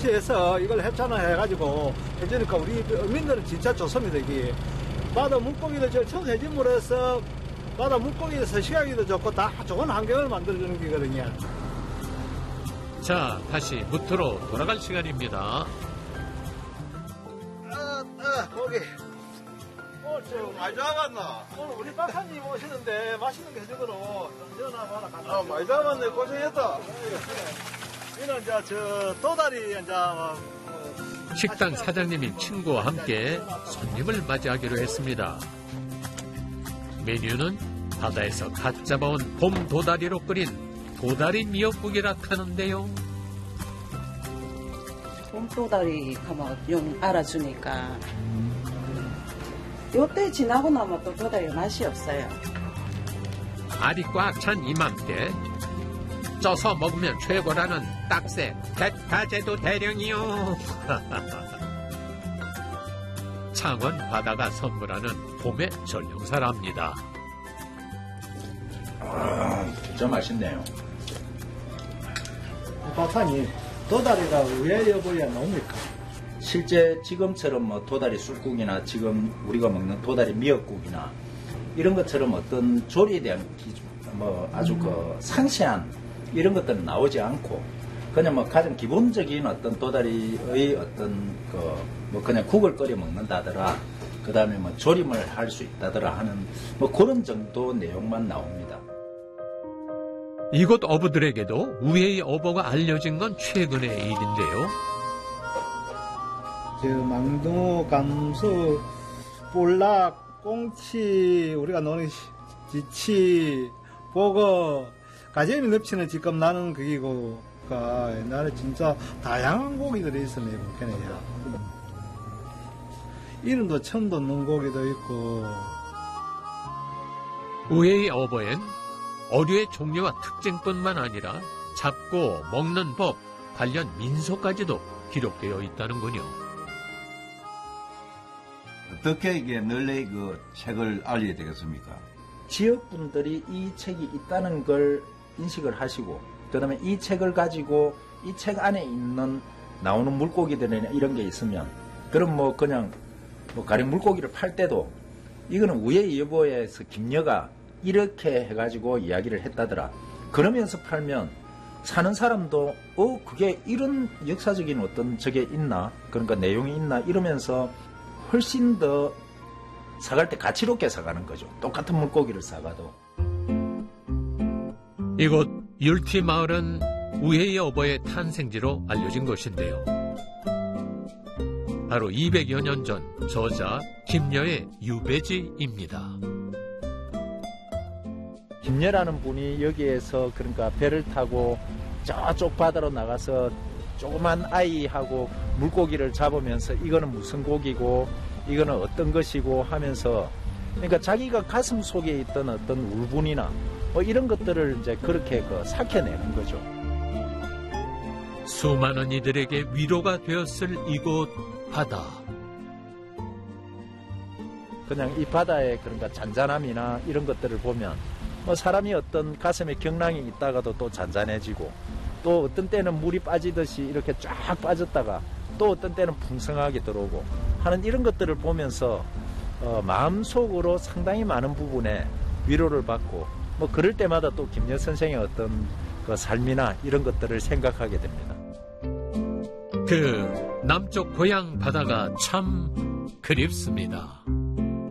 도시에서 이걸 해산해가지고 해주니까 우리 어민들은 진짜 좋습니다. 이게 바다 물고기도 저 청해진물에서 바다 물고기 서식하기도 좋고 다 좋은 환경을 만들어주는 거거든요. 자, 다시 무트로 돌아갈 시간입니다. 고기. 많이 잡았나? 오늘 우리 박사님 오시는데 맛있는 게 해주도록 전화 하나 갖다. 많이 잡았네. 고생했다. 이는 이제 저 도다리 이제 식당 사장님이 친구와 함께 손님을 맞이하기로 했습니다. 메뉴는 바다에서 갓 잡아온 봄 도다리로 끓인 도다리 미역국이라 하는데요. 봄도다리 가면 용 알아주니까 요때 지나고 나면 또 도다리 맛이 없어요. 알이 꽉 찬 이맘때 쪄서 먹으면 최고라는 딱새 백화제도 대령이요. 창원 바다가 선물하는 봄의 전용사랍니다. 진짜 맛있네요. 박사님 도다리가 왜 여보야 나옵니까? 실제 지금처럼 뭐 도다리 쑥국이나 지금 우리가 먹는 도다리 미역국이나 이런 것처럼 어떤 조리에 대한 기준, 뭐 아주 그 상세한 이런 것들은 나오지 않고 그냥 뭐 가장 기본적인 어떤 도다리의 어떤 그 뭐 그냥 국을 끓여 먹는다더라, 그 다음에 뭐 조림을 할 수 있다더라 하는 뭐 그런 정도 내용만 나옵니다. 이곳 어부들에게도 우회의 어버가 알려진 건 최근의 일인데요. 저 망둥어, 감수, 볼락, 꽁치, 우리가 노는 지치, 보거, 가재미 납치는 지금 나는 그기고, 옛날에 진짜 다양한 고기들이 있었네요, 북한에야. 이름도 처음 듣는 고기도 있고. 우회의 어버엔 어류의 종류와 특징뿐만 아니라 잡고 먹는 법, 관련 민소까지도 기록되어 있다는군요. 어떻게 이게 널리 그 책을 알려야 되겠습니까? 지역분들이 이 책이 있다는 걸 인식을 하시고, 그 다음에 이 책을 가지고 이 책 안에 있는 나오는 물고기들이나 이런 게 있으면, 그럼 뭐 그냥 뭐 가령 물고기를 팔 때도 이거는 우회의 여보에서 김여가 이렇게 해가지고 이야기를 했다더라. 그러면서 팔면 사는 사람도 그게 이런 역사적인 어떤 저게 있나, 그러니까 내용이 있나 이러면서 훨씬 더 사갈 때 가치롭게 사가는 거죠. 똑같은 물고기를 사가도. 이곳 율티 마을은 우회의 어버의 탄생지로 알려진 곳인데요. 바로 200여 년 전 저자 김여의 유배지입니다. 김여라는 분이 여기에서 그러니까 배를 타고 저쪽 바다로 나가서 조그만 아이하고 물고기를 잡으면서 이거는 무슨 고기고 이거는 어떤 것이고 하면서, 그러니까 자기가 가슴 속에 있던 어떤 울분이나 뭐 이런 것들을 이제 그렇게 삭혀내는 거죠. 수많은 이들에게 위로가 되었을 이곳 바다. 그냥 이 바다의 그러니까 잔잔함이나 이런 것들을 보면 뭐 사람이 어떤 가슴에 경랑이 있다가도 또 잔잔해지고, 또 어떤 때는 물이 빠지듯이 이렇게 쫙 빠졌다가 또 어떤 때는 풍성하게 들어오고 하는 이런 것들을 보면서 마음속으로 상당히 많은 부분에 위로를 받고, 뭐 그럴 때마다 또 김여 선생의 어떤 그 삶이나 이런 것들을 생각하게 됩니다. 그 남쪽 고향 바다가 참 그립습니다.